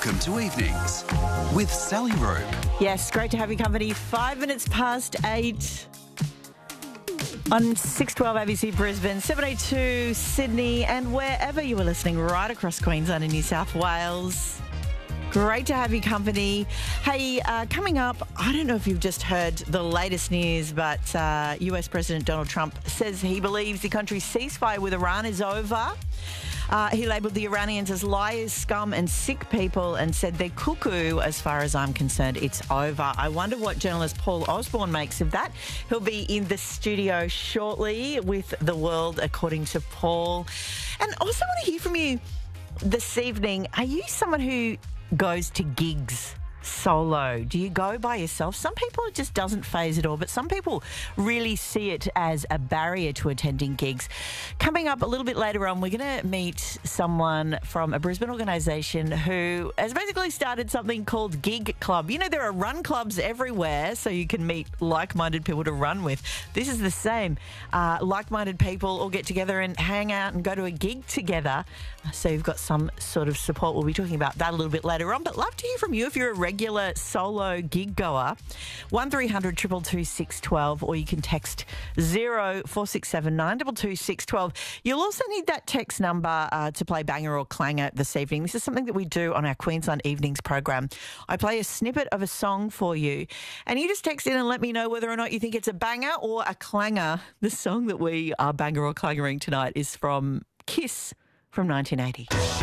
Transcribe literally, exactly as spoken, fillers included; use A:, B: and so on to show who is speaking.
A: Welcome to Evenings with Sally Rope.
B: Yes, great to have your company. Five minutes past eight on six twelve A B C Brisbane, seven eighty-two Sydney, and wherever you are listening right across Queensland and New South Wales. Great to have your company. Hey, uh, coming up, I don't know if you've just heard the latest news, but uh, U S President Donald Trump says he believes the country's ceasefire with Iran is over. Uh, he labelled the Iranians as liars, scum and sick people and said they're cuckoo. As far as I'm concerned, it's over. I wonder what journalist Paul Osborne makes of that. He'll be in the studio shortly with The World, according to Paul. And also want to hear from you this evening. Are you someone who goes to gigs solo? Do you go by yourself? Some people it just doesn't faze at all, but some people really see it as a barrier to attending gigs. Coming up a little bit later on, we're going to meet someone from a Brisbane organisation who has basically started something called Gig Club. You know, there are run clubs everywhere, so you can meet like-minded people to run with. This is the same. Uh, like-minded people all get together and hang out and go to a gig together. So you've got some sort of support. We'll be talking about that a little bit later on, but love to hear from you if you're a regular regular solo gig goer. one three hundred two two two six one two, or you can text zero four six seven nine two two six one two. You'll also need that text number uh, to play banger or clanger this evening. This is something that we do on our Queensland Evenings program. I play a snippet of a song for you, and you just text in and let me know whether or not you think it's a banger or a clanger. The song that we are banger or clangering tonight is from Kiss from nineteen eighty.